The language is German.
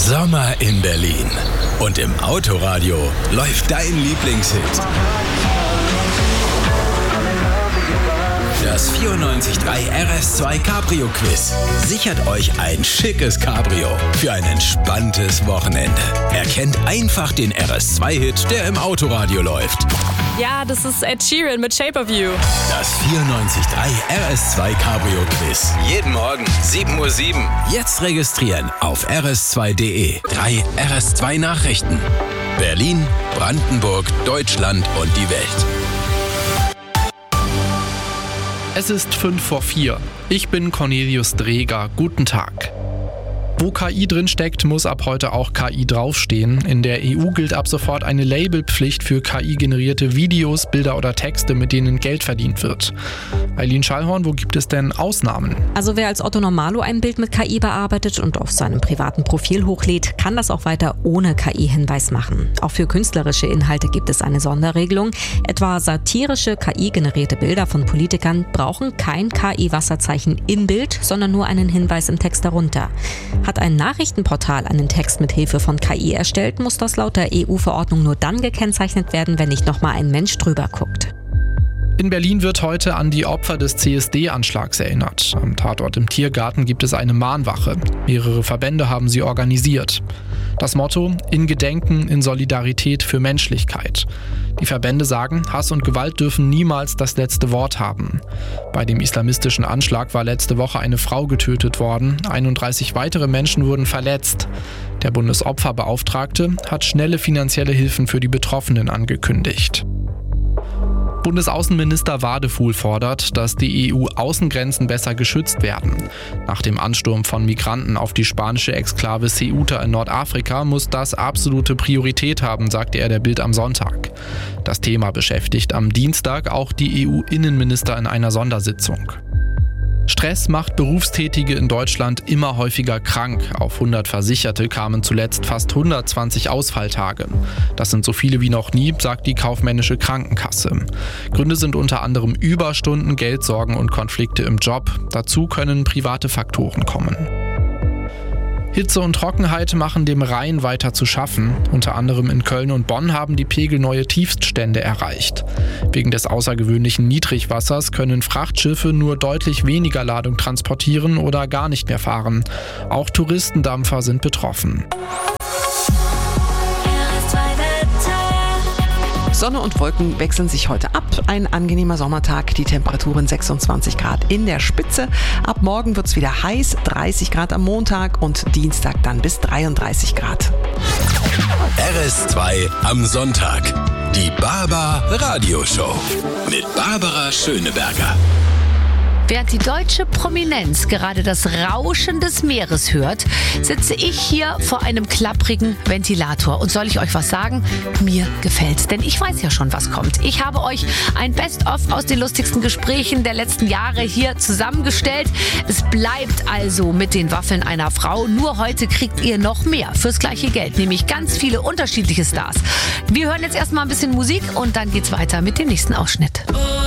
Sommer in Berlin. Und im Autoradio läuft dein Lieblingshit. Das 94.3 RS2 Cabrio Quiz sichert euch ein schickes Cabrio für ein entspanntes Wochenende. Erkennt einfach den RS2-Hit, der im Autoradio läuft. Ja, das ist Ed Sheeran mit Shape of You. Das 94.3 RS2 Cabrio Quiz. Jeden Morgen 7:07 Uhr. Jetzt registrieren auf rs2.de. 3 RS2 Nachrichten. Berlin, Brandenburg, Deutschland und die Welt. Es ist 3:05. Ich bin Cornelius Dreger. Guten Tag. Wo KI drin steckt, muss ab heute auch KI draufstehen. In der EU gilt ab sofort eine Labelpflicht für KI-generierte Videos, Bilder oder Texte, mit denen Geld verdient wird. Eileen Schallhorn, wo gibt es denn Ausnahmen? Also wer als Otto Normalo ein Bild mit KI bearbeitet und auf seinem privaten Profil hochlädt, kann das auch weiter ohne KI-Hinweis machen. Auch für künstlerische Inhalte gibt es eine Sonderregelung. Etwa satirische KI-generierte Bilder von Politikern brauchen kein KI-Wasserzeichen im Bild, sondern nur einen Hinweis im Text darunter. Hat ein Nachrichtenportal einen Text mit Hilfe von KI erstellt, muss das laut der EU-Verordnung nur dann gekennzeichnet werden, wenn nicht nochmal ein Mensch drüber guckt. In Berlin wird heute an die Opfer des CSD-Anschlags erinnert. Am Tatort im Tiergarten gibt es eine Mahnwache. Mehrere Verbände haben sie organisiert. Das Motto: in Gedenken, in Solidarität für Menschlichkeit. Die Verbände sagen, Hass und Gewalt dürfen niemals das letzte Wort haben. Bei dem islamistischen Anschlag war letzte Woche eine Frau getötet worden. 31 weitere Menschen wurden verletzt. Der Bundesopferbeauftragte hat schnelle finanzielle Hilfen für die Betroffenen angekündigt. Bundesaußenminister Wadefuhl fordert, dass die EU-Außengrenzen besser geschützt werden. Nach dem Ansturm von Migranten auf die spanische Exklave Ceuta in Nordafrika muss das absolute Priorität haben, sagte er der Bild am Sonntag. Das Thema beschäftigt am Dienstag auch die EU-Innenminister in einer Sondersitzung. Stress macht Berufstätige in Deutschland immer häufiger krank. Auf 100 Versicherte kamen zuletzt fast 120 Ausfalltage. Das sind so viele wie noch nie, sagt die kaufmännische Krankenkasse. Gründe sind unter anderem Überstunden, Geldsorgen und Konflikte im Job. Dazu können private Faktoren kommen. Hitze und Trockenheit machen dem Rhein weiter zu schaffen. Unter anderem in Köln und Bonn haben die Pegel neue Tiefststände erreicht. Wegen des außergewöhnlichen Niedrigwassers können Frachtschiffe nur deutlich weniger Ladung transportieren oder gar nicht mehr fahren. Auch Touristendampfer sind betroffen. Sonne und Wolken wechseln sich heute ab. Ein angenehmer Sommertag, die Temperaturen 26 Grad in der Spitze. Ab morgen wird es wieder heiß, 30 Grad am Montag und Dienstag dann bis 33 Grad. RS2 am Sonntag. Die Barbar Radioshow mit Barbara Schöneberger. Während die deutsche Prominenz gerade das Rauschen des Meeres hört, sitze ich hier vor einem klapprigen Ventilator. Und soll ich euch was sagen? Mir gefällt's, denn ich weiß ja schon, was kommt. Ich habe euch ein Best-of aus den lustigsten Gesprächen der letzten Jahre hier zusammengestellt. Es bleibt also mit den Waffeln einer Frau. Nur heute kriegt ihr noch mehr fürs gleiche Geld, nämlich ganz viele unterschiedliche Stars. Wir hören jetzt erstmal ein bisschen Musik und dann geht's weiter mit dem nächsten Ausschnitt.